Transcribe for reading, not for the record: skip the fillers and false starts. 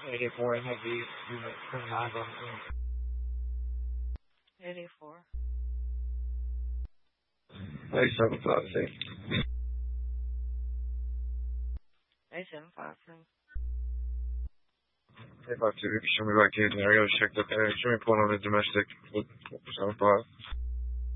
84 heavy unit from Avon. 84. 8756. 8753. 852, show me back here, scenario, check the show me pulling on the domestic, 75.